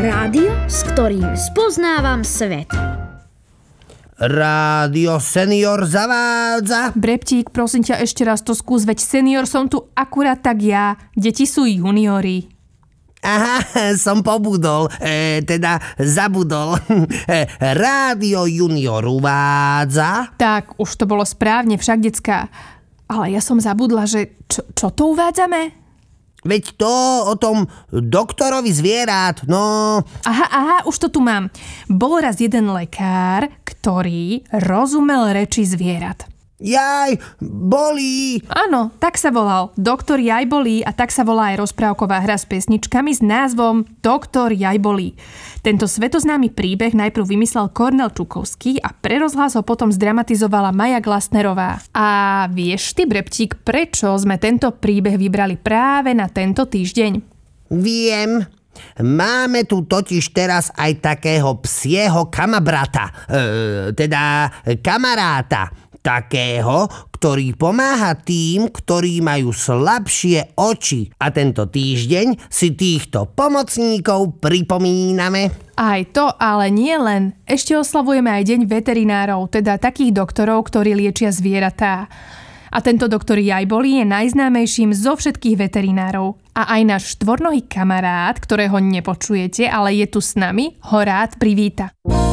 Rádio, s ktorým spoznávam svet. Rádio Senior zavádza. Breptík, prosím ťa, ešte raz to skús, veď senior som tu akurát tak ja. Deti sú juniori. Aha, som pobudol, teda zabudol. Rádio Junior uvádza. Tak, už to bolo správne, však, decká. Ale ja som zabudla, že čo to uvádzame? Veď to o tom doktorovi zvierat, no... Aha, už to tu mám. Bol raz jeden lekár, ktorý rozumel reči zvierat. Jaj, bolí. Áno, tak sa volal. Doktor Jajbolí a tak sa volá aj rozprávková hra s pesničkami s názvom Doktor Jajbolí. Tento svetoznámy príbeh najprv vymyslel Kornel Čukovský a pre rozhlas ho potom zdramatizovala Maja Glasnerová. A vieš ty, Breptík, prečo sme tento príbeh vybrali práve na tento týždeň? Viem. Máme tu totiž teraz aj takého psieho kamabrata, teda kamaráta. Takého, ktorý pomáha tým, ktorí majú slabšie oči. A tento týždeň si týchto pomocníkov pripomíname. Aj to, ale nie len. Ešte oslavujeme aj deň veterinárov, teda takých doktorov, ktorí liečia zvieratá. A tento doktor Jajbolí je najznámejším zo všetkých veterinárov. A aj náš štvornohý kamarát, ktorého nepočujete, ale je tu s nami, ho rád privíta.